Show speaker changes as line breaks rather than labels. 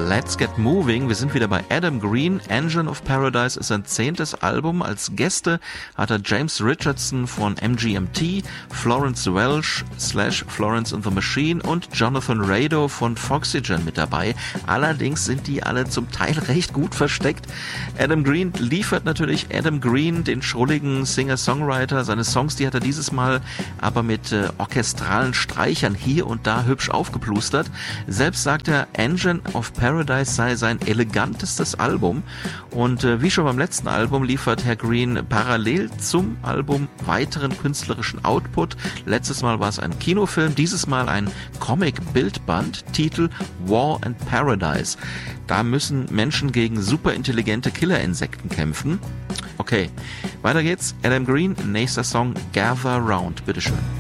Let's Get Moving. Wir sind wieder bei Adam Green. Engine of Paradise ist sein 10. Album. Als Gäste hat er James Richardson von MGMT, Florence Welch / Florence and the Machine und Jonathan Rado von Foxygen mit dabei. Allerdings sind die alle zum Teil recht gut versteckt. Adam Green liefert natürlich Adam Green, den schrulligen Singer-Songwriter. Seine Songs, die hat er dieses Mal aber mit orchestralen Streichern hier und da hübsch aufgeplustert. Selbst sagt er, Engine of Paradise sei sein elegantestes Album. Und wie schon beim letzten Album liefert Herr Green parallel zum Album weiteren künstlerischen Output. Letztes Mal war es ein Kinofilm, dieses Mal ein Comic-Bildband, Titel War and Paradise. Da müssen Menschen gegen superintelligente Killerinsekten kämpfen. Okay, weiter geht's. Adam Green, nächster Song Gather Round. Bitteschön.